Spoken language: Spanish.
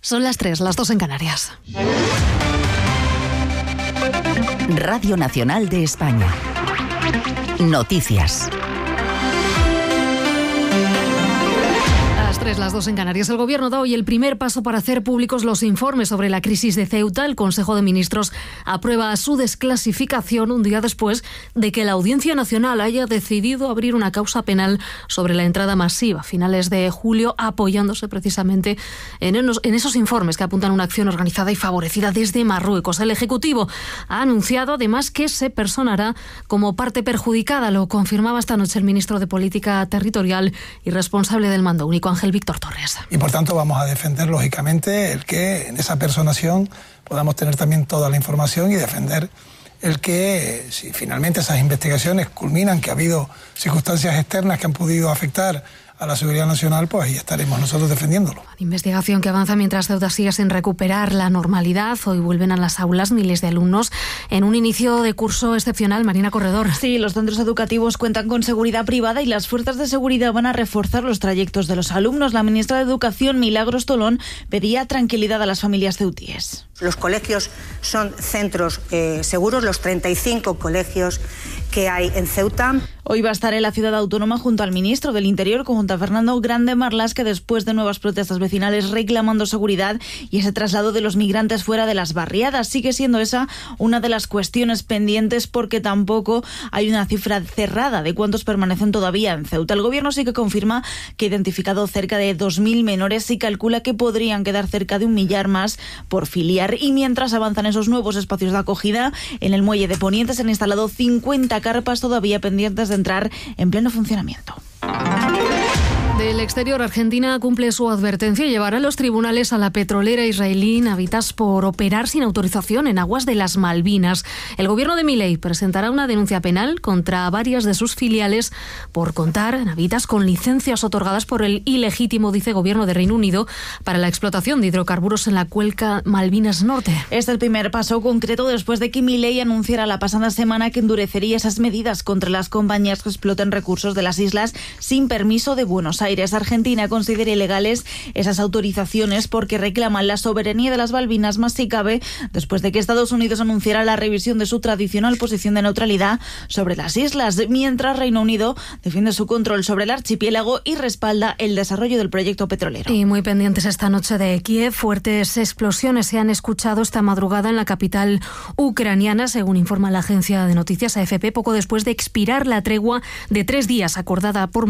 Son las 3, las 2 en Canarias. Radio Nacional de España. Noticias. Las 2 en Canarias. El Gobierno da hoy el primer paso para hacer públicos los informes sobre la crisis de Ceuta. El Consejo de Ministros aprueba su desclasificación un día después de que la Audiencia Nacional haya decidido abrir una causa penal sobre la entrada masiva a finales de julio, apoyándose precisamente en esos informes que apuntan a una acción organizada y favorecida desde Marruecos. El Ejecutivo ha anunciado además que se personará como parte perjudicada. Lo confirmaba esta noche el ministro de Política Territorial y responsable del Mando Único, Ángel Víctor Torres. Y por tanto vamos a defender lógicamente el que en esa personación podamos tener también toda la información y defender el que si finalmente esas investigaciones culminan, que ha habido circunstancias externas que han podido afectar a la seguridad nacional, pues ahí estaremos nosotros defendiéndolo. Investigación que avanza mientras Ceuta sigue sin recuperar la normalidad. Hoy vuelven a las aulas miles de alumnos en un inicio de curso excepcional. Marina Corredor. Sí, los centros educativos cuentan con seguridad privada y las fuerzas de seguridad van a reforzar los trayectos de los alumnos. La ministra de Educación, Milagros Tolón, pedía tranquilidad a las familias ceutíes. Los colegios son centros seguros, los 35 colegios que hay en Ceuta. Hoy va a estar en la ciudad autónoma junto al ministro del Interior, junto a Fernando Grande Marlas, que después de nuevas protestas vecinales reclamando seguridad y ese traslado de los migrantes fuera de las barriadas, sigue siendo esa una de las cuestiones pendientes porque tampoco hay una cifra cerrada de cuántos permanecen todavía en Ceuta. El Gobierno sí que confirma que ha identificado cerca de 2.000 menores y calcula que podrían quedar cerca de 1 millar más por filiar. Y mientras avanzan esos nuevos espacios de acogida, en el muelle de Poniente se han instalado 50 carpas todavía pendientes de entrar en pleno funcionamiento. Del exterior, Argentina cumple su advertencia y llevará a los tribunales a la petrolera israelí Navitas por operar sin autorización en aguas de las Malvinas. El gobierno de Milei presentará una denuncia penal contra varias de sus filiales por contar Navitas con licencias otorgadas por el ilegítimo, dice, gobierno de Reino Unido para la explotación de hidrocarburos en la cuenca Malvinas Norte. Este es el primer paso concreto después de que Milei anunciara la pasada semana que endurecería esas medidas contra las compañías que exploten recursos de las islas sin permiso de Buenos Aires. Argentina considera ilegales esas autorizaciones porque reclaman la soberanía de las Malvinas, más si cabe, después de que Estados Unidos anunciara la revisión de su tradicional posición de neutralidad sobre las islas, mientras Reino Unido defiende su control sobre el archipiélago y respalda el desarrollo del proyecto petrolero. Y muy pendientes esta noche de Kiev, fuertes explosiones se han escuchado esta madrugada en la capital ucraniana, según informa la agencia de noticias AFP, poco después de expirar la tregua de 3 días acordada por